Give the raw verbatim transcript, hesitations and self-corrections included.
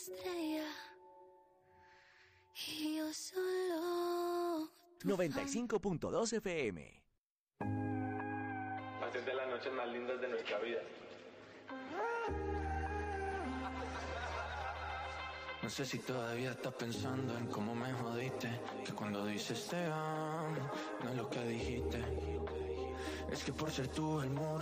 estrella y yo solo tu noventa y cinco punto dos F M. Hacer de las noches más lindas de nuestra vida. No sé si todavía estás pensando en cómo me jodiste, que cuando dices te amo, no es lo que dijiste. Es que por ser tú el muro